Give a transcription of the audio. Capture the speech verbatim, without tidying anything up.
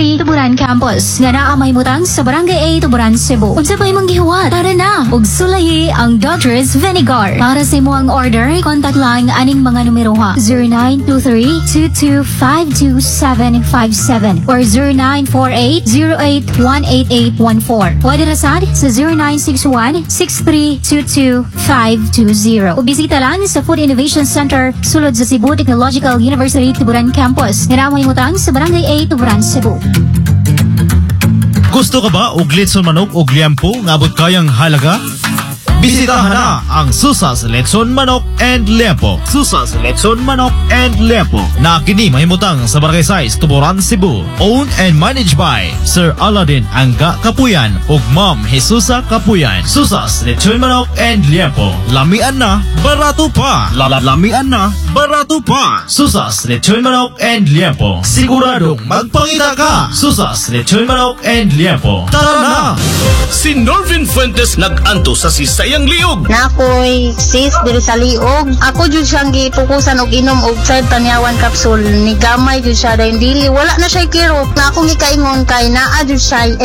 University Tuburan Campus nga naa mahimutang sa Barangay A, Tuburan, Cebu. Unsa pa imong gihuwat? Tara na ug sulayi ang Doctor's Vinegar. Para sa imong order, contact lang aning mga numero ha: zero nine two three, two two five two seven five seven or zero nine four eight, zero eight one eight eight one four. Pwede rasad sa zero nine six one, six three two two five two zero. O bisita lang sa Food Innovation Center sulod sa Cebu Technological University Tuburan Campus. Hiramay mutang sa Barangay A, Tuburan, Cebu. Gusto ka ba og litson manok og liampo nga abot kayang halaga? Bisitahan na ang Susas Letson Manok and Liampo. Susas Letson Manok and Liampo na kini mahimutang sa Barangay Size, Tuburan, Cebu. Owned and managed by Sir Aladdin Angga Kapuyan ug Ma'am Jesusa Kapuyan. Susas Letson Manok and Liampo. Lamian na, barato pa. Lamian na, barato pa. Susas Letson Manok and Liampo. Siguradong magpangita ka. Susas Letson Manok and Liampo. Tara na! Si Norvin Fuentes nag-anto sa Sisayang Liog. Nakoy sis diri sa liog. Ako jud siyang gipukusan og inom og third tanyawan capsule. Ni gamay jud siya dahil dili wala na siya kirot. Na akong ikaingon kay naa jud siya